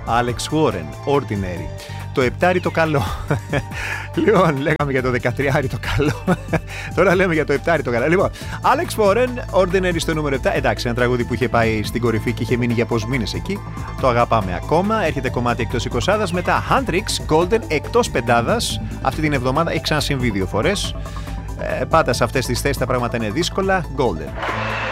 Alex Warren, Ordinary. Το 7 το καλό. Λοιπόν, λέγαμε για το 13 το καλό. Τώρα λέμε για το 7 το καλό. Λοιπόν, Alex Warren, Ordinary στο νούμερο 7. Εντάξει, ένα τραγούδι που είχε πάει στην κορυφή και είχε μείνει για πόσους μήνες εκεί. Το αγαπάμε ακόμα. Έρχεται κομμάτι εκτός 20. Μετά Handrix, Golden εκτός πεντάδας. Αυτή την εβδομάδα έχει ξανασυμβεί 2 φορές. Πάντα σε αυτές τις θέσεις τα πράγματα είναι δύσκολα. Golden.